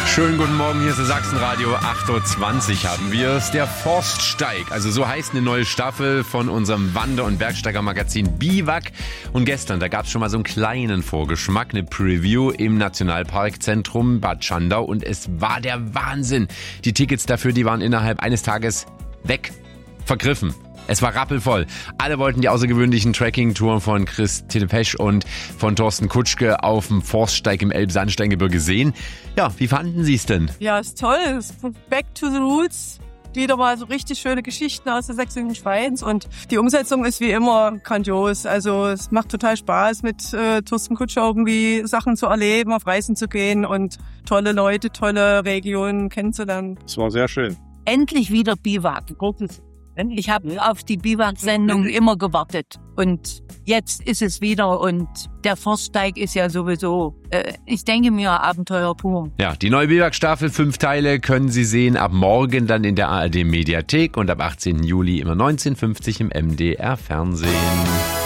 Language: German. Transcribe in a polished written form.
Schönen guten Morgen, hier ist das Sachsenradio 8.20 Uhr haben wir es. Der Forststeig, also so heißt eine neue Staffel von unserem Wander- und Bergsteigermagazin Biwak. Und gestern, da gab es schon mal so einen kleinen Vorgeschmack, eine Preview im Nationalparkzentrum Bad Schandau und es war der Wahnsinn. Die Tickets dafür, die waren innerhalb eines Tages weg, vergriffen. Es war rappelvoll. Alle wollten die außergewöhnlichen Trekking-Touren von Christine Pesch und von Thorsten Kutschke auf dem Forststeig im Elbsandsteingebirge sehen. Ja, wie fanden Sie es denn? Ja, ist toll. Back to the Roots. Wieder mal so richtig schöne Geschichten aus der sächsischen Schweiz. Und die Umsetzung ist wie immer grandios. Also es macht total Spaß, mit Thorsten Kutscher irgendwie Sachen zu erleben, auf Reisen zu gehen und tolle Leute, tolle Regionen kennenzulernen. Es war sehr schön. Endlich wieder Biwak. Ich habe auf die Biwak-Sendung immer gewartet und jetzt ist es wieder und der Forststeig ist ja sowieso, ich denke mir, Abenteuer pur. Ja, die neue Biwak-Staffel, 5 Teile können Sie sehen, ab morgen dann in der ARD-Mediathek und ab 18. Juli immer 19:50 im MDR-Fernsehen.